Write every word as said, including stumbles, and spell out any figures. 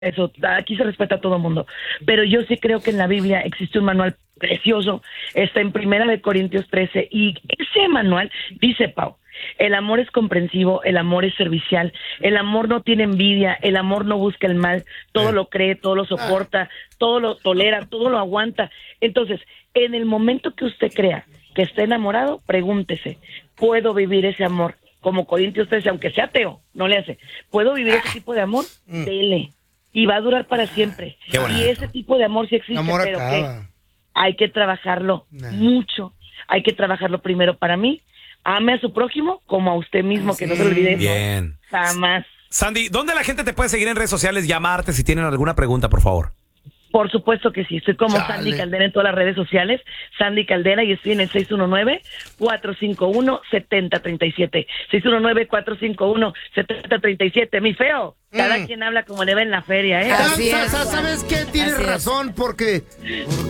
Eso, aquí se respeta a todo el mundo. Pero yo sí creo que en la Biblia existe un manual precioso, está en Primera de Corintios trece, y ese manual dice, Pau, el amor es comprensivo, el amor es servicial, el amor no tiene envidia, el amor no busca el mal, todo Eh. lo cree, todo lo soporta, todo lo tolera, todo lo aguanta. Entonces, en el momento que usted crea que está enamorado, pregúntese, ¿puedo vivir ese amor? Como Corintios trece, aunque sea ateo, no le hace. ¿Puedo vivir ese tipo de amor? Mm. Dele. Y va a durar para siempre. Qué bonito. Y ese tipo de amor sí existe, Amor pero acaba. ¿qué? Hay que trabajarlo Nah. mucho. Hay que trabajarlo primero para mí. Ame a su prójimo como a usted mismo, que no se le olvide eso. Bien. Jamás. Sandy, ¿dónde la gente te puede seguir en redes sociales? Llamarte si tienen alguna pregunta, por favor. Por supuesto que sí, estoy como Chale. Sandy Caldera en todas las redes sociales, Sandy Caldera, y estoy en el seis uno nueve, cuatro cinco uno, siete cero tres siete, seis uno nueve, cuatro cinco uno, siete cero tres siete, mi feo, cada Mm. quien habla como le va en la feria, ¿eh? Así Sa- es, sa- Juan. ¿Sabes qué? Tienes Así es. razón, porque